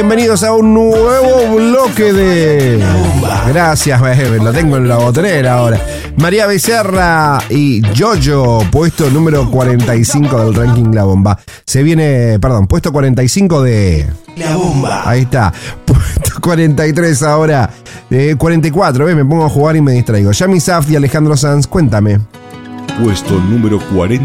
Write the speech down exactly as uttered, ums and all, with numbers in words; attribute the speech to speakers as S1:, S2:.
S1: Bienvenidos a un nuevo bloque de... Gracias, bebé, lo tengo en la botonera ahora. María Becerra y Yoyo, puesto número cuarenta y cinco del ranking La Bomba. Se viene, perdón, puesto cuarenta y cinco de...
S2: La Bomba.
S1: Ahí está, puesto cuarenta y tres ahora, de cuarenta y cuatro, ¿ves? Me pongo a jugar y me distraigo. Yami Saft y Alejandro Sanz, cuéntame.
S3: Puesto número cuarenta.